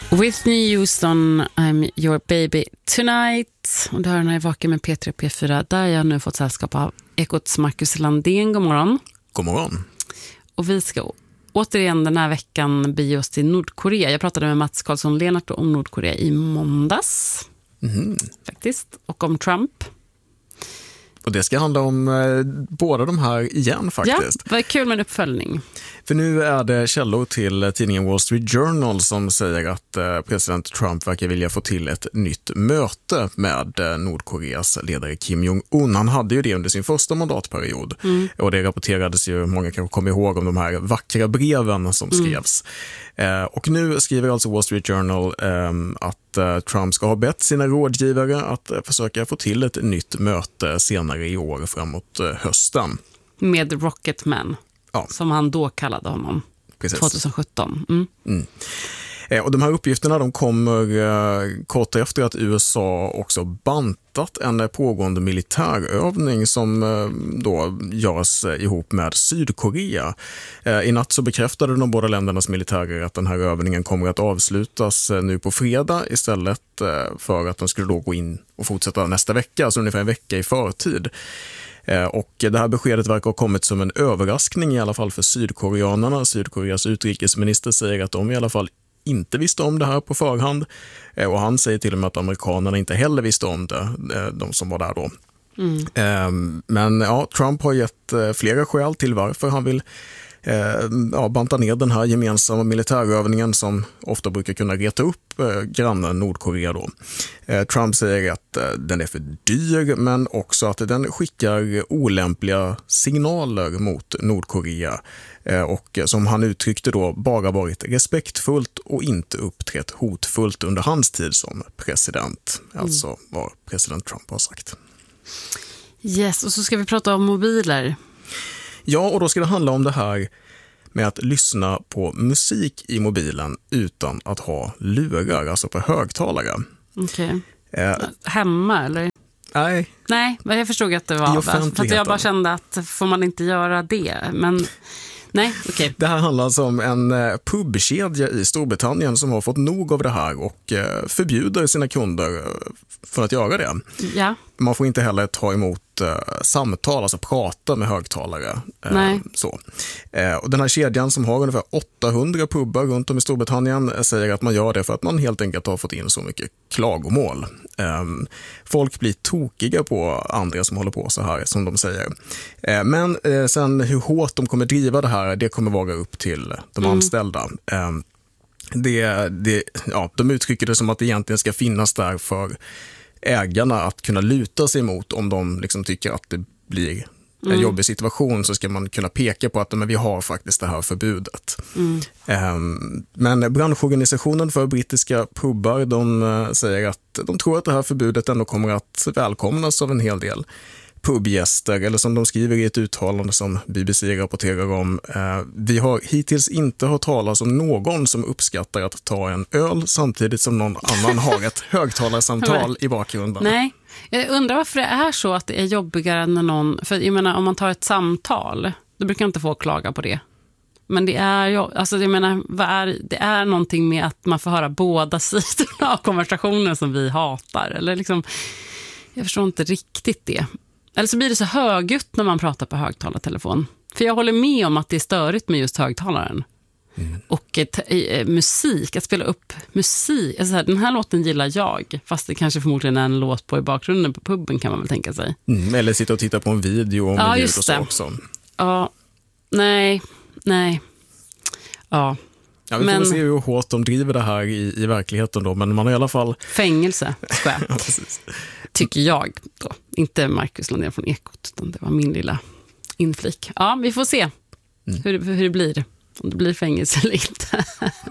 Whitney Houston, I'm your baby tonight. Och det här när jag vakar med P3 och P4. Där jag nu fått sällskap av Ekots Marcus Landén. God morgon. God morgon. Och vi ska återigen den här veckan bege oss till Nordkorea. Jag pratade med Mats Karlsson-Lennart om Nordkorea i måndags. Faktiskt. Och om Trump. Och det ska handla om båda de här igen faktiskt. Ja, vad kul med en uppföljning. För nu är det källor till tidningen Wall Street Journal som säger att president Trump verkar vilja få till ett nytt möte med Nordkoreas ledare Kim Jong-un. Han hade ju det under sin första mandatperiod. Och det rapporterades ju, många kanske kommer ihåg, om de här vackra breven som skrevs. Och nu skriver alltså Wall Street Journal att Trump ska ha bett sina rådgivare att försöka få till ett nytt möte senare i år framåt hösten. Med Rocketman, som han då kallade honom. Precis. 2017. Och de här uppgifterna de kommer kort efter att USA också bantat en pågående militärövning som då görs ihop med Sydkorea. I natt så bekräftade de båda ländernas militärer att den här övningen kommer att avslutas nu på fredag istället för att den skulle då gå in och fortsätta nästa vecka, alltså ungefär en vecka i förtid. Och det här beskedet verkar ha kommit som en överraskning i alla fall för sydkoreanerna. Sydkoreas utrikesminister säger att de i alla fall inte visste om det här på förhand. Och han säger till och med att amerikanerna inte heller visste om det, de som var där då. Men Trump har gett flera skäl till varför han vill banta ner den här gemensamma militärövningen som ofta brukar kunna reta upp grannen Nordkorea då. Trump säger att den är för dyr, men också att den skickar olämpliga signaler mot Nordkorea och som han uttryckte då bara varit respektfullt och inte uppträtt hotfullt under hans tid som president. Alltså vad president Trump har sagt. Yes, och så ska vi prata om mobiler. Ja, och då ska det handla om det här med att lyssna på musik i mobilen utan att ha lurar, alltså på högtalare. Okej. Hemma, eller? Nej, men jag förstod att det var för att jag bara kände att får man inte göra det, men nej, okej. Det här handlar alltså om en pubkedja i Storbritannien som har fått nog av det här och förbjuder sina kunder för att göra det. Ja. Man får inte heller ta emot samtal, alltså prata med högtalare. Och den här kedjan som har ungefär 800 pubbar runt om i Storbritannien säger att man gör det för att man helt enkelt har fått in så mycket klagomål. Folk blir tokiga på andra som håller på så här, som de säger. Men sen hur hårt de kommer driva det här, det kommer vara upp till de anställda. De uttrycker det som att det egentligen ska finnas där för ägarna att kunna luta sig emot om de liksom tycker att det blir en jobbig situation, så ska man kunna peka på att men vi har faktiskt det här förbudet. Men branschorganisationen för brittiska pubbar, de säger att de tror att det här förbudet ändå kommer att välkomnas av en hel del pubgäster, eller som de skriver i ett uttalande som BBC rapporterar om. Vi har hittills inte hört talas om någon som uppskattar att ta en öl samtidigt som någon annan har ett högtalarsamtal i bakgrunden. Nej, jag undrar varför det är så att det är jobbigare när någon, för jag menar om man tar ett samtal, då brukar inte få klaga på det. Men det är ju, alltså jag menar, det är någonting med att man får höra båda sidorna av konversationen som vi hatar, eller liksom, jag förstår inte riktigt det. Eller så blir det så högljutt när man pratar på högtalartelefon. För jag håller med om att det är störigt med just högtalaren. Och musik, att spela upp musik. Alltså den här låten gillar jag, fast det kanske förmodligen är en låt på i bakgrunden på puben, kan man väl tänka sig. Eller sitta och titta på en video om ljud och så också. Ja, nej. Ja. Ja, vi får se hur hårt de driver det här i verkligheten då, men man har i alla fall... Fängelse, ja, precis. Tycker jag då. Inte Marcus Landén från Ekot, utan det var min lilla inflik. Ja, vi får se hur det blir. Om det blir fängelse eller inte.